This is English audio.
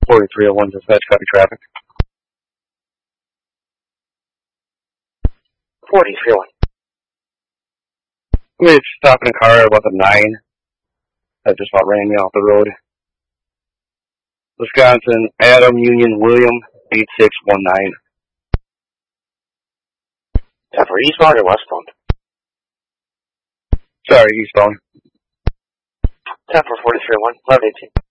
4301 dispatch, copy traffic. 4301. We stopped in a car at about the 9. That just about ran me off the road. Wisconsin, Adam Union William, 8619. For eastbound or westbound? Sorry, eastbound. 10 for 4301, 1118.